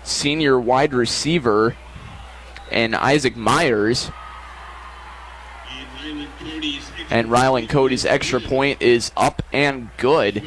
senior wide receiver, and Isaac Myers. And Rylan Cody's extra point is up and good,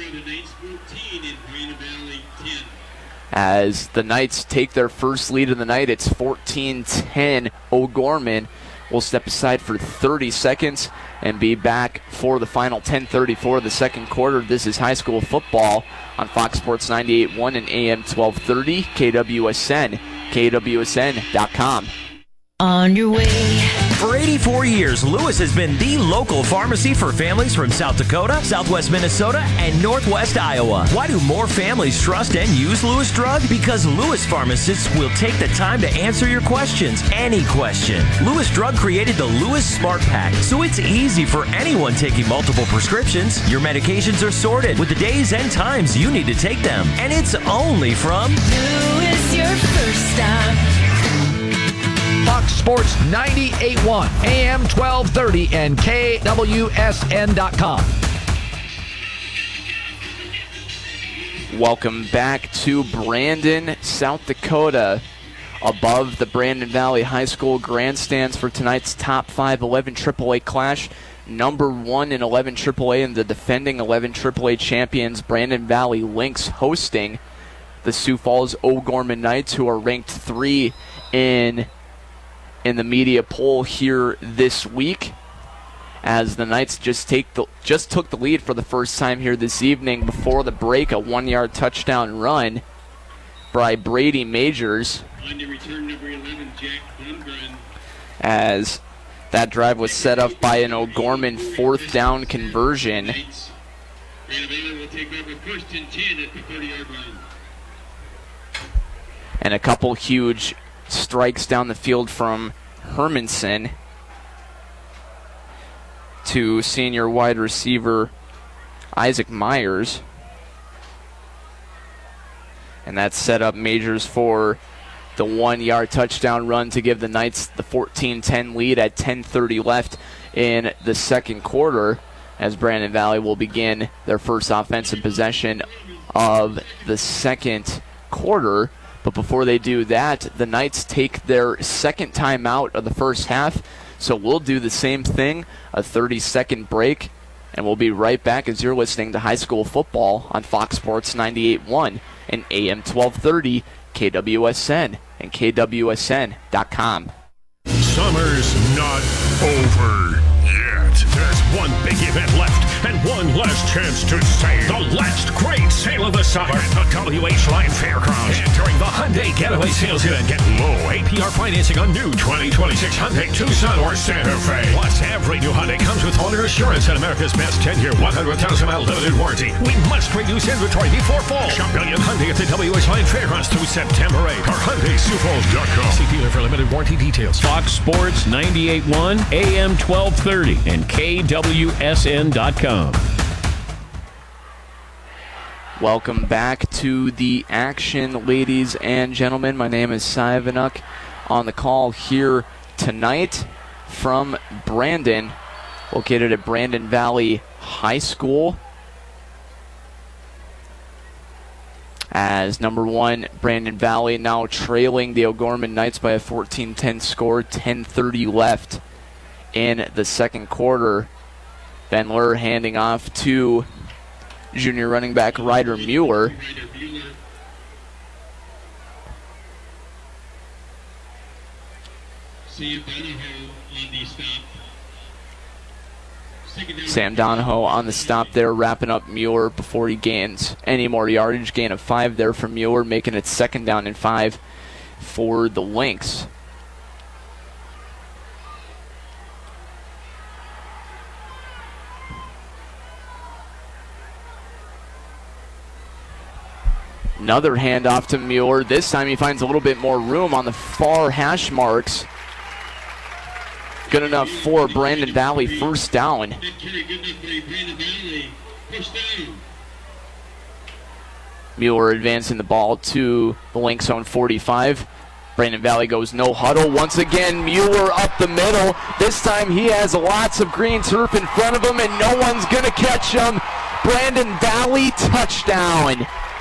as the Knights take their first lead of the night. It's 14-10. O'Gorman will step aside for 30 seconds and be back for the final 10:34 of the second quarter. This is high school football on Fox Sports 98.1 and AM 1230, KWSN, KWSN.com. On your way. For 84 years, Lewis has been the local pharmacy for families from South Dakota, Southwest Minnesota, and Northwest Iowa. Why do more families trust and use Lewis Drug? Because Lewis pharmacists will take the time to answer your questions, any question. Lewis Drug created the Lewis Smart Pack, so it's easy for anyone taking multiple prescriptions. Your medications are sorted with the days and times you need to take them, and it's only from Lewis, your first stop. Fox Sports 98.1, AM 1230, and KWSN.com. Welcome back to Brandon, South Dakota. Above the Brandon Valley High School grandstands for tonight's top 5 11 AAA clash. Number 1 in 11 AAA and the defending 11 AAA champions, Brandon Valley Lynx, hosting the Sioux Falls O'Gorman Knights, who are ranked 3 in the media poll here this week, as the Knights just took the lead for the first time here this evening. Before the break, a 1-yard touchdown run by Brady Majors, as that drive was set up by an O'Gorman 4th down conversion. And a couple huge strikes down the field from Hermanson to senior wide receiver Isaac Myers. And that set up Majors for the 1-yard touchdown run to give the Knights the 14-10 lead at 10:30 left in the second quarter, as Brandon Valley will begin their first offensive possession of the second quarter. But before they do that, the Knights take their second time out of the first half. So we'll do the same thing, a 30-second break, and we'll be right back as you're listening to high school football on Fox Sports 98.1 and AM 1230, KWSN and KWSN.com. Summer's not over yet. There's one big event left and one last chance to save. The last great sale of the summer at the WH Line Fairgrounds. And during the Hyundai Getaway Sales Event, get low APR financing on new 2026 Hyundai Tucson or Santa Fe. Plus, every new Hyundai comes with owner assurance and America's best 10-year, 100,000-mile limited warranty. We must reduce inventory before fall. Shop Billion Hyundai at the WH Line Fairgrounds through September 8th. Or HyundaiSiouxFalls.com. See dealer for limited warranty details. Fox Sports 98.1, AM 1230, and KWSN.com. Welcome back to the action, ladies and gentlemen. My name is Cy Vanuk, on the call here tonight from Brandon, located at Brandon Valley High School. As number 1, Brandon Valley now trailing the O'Gorman Knights by a 14-10 score, 10:30 left in the second quarter. Ben Lur handing off to junior running back Ryder Mueller. Sam Donahoe on the stop there, wrapping up Mueller before he gains any more yardage. Gain of 5 there for Mueller, making it 2nd down and 5 for the Lynx. Another handoff to Mueller. This time he finds a little bit more room on the far hash marks. Good enough for Brandon Valley, 1st down. Mueller advancing the ball to the Lynx zone 45. Brandon Valley goes no huddle. Once again, Mueller up the middle. This time he has lots of green turf in front of him, and no one's going to catch him. Brandon Valley touchdown.